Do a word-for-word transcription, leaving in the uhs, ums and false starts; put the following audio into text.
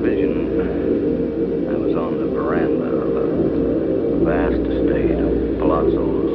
vision, I was on the veranda of a vast estate of palazzo